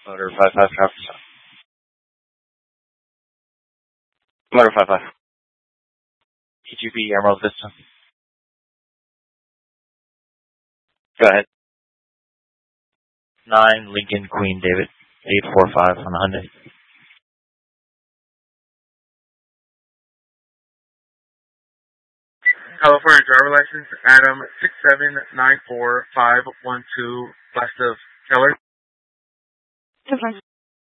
Motor 55 traffic stop. Motor 55. EGB Emerald Vista. Go ahead. 9 Lincoln Queen David. 845 on the Hyundai. California driver license, Adam 6794512, west of Keller.